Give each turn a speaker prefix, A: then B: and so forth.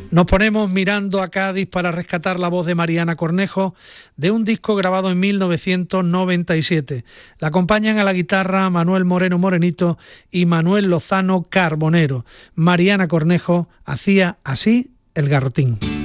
A: Nos ponemos mirando a Cádiz para rescatar la voz de Mariana Cornejo de un disco grabado en 1997. La acompañan a la guitarra Manuel Moreno Morenito y Manuel Lozano Carbonero. Mariana Cornejo hacía así el garrotín.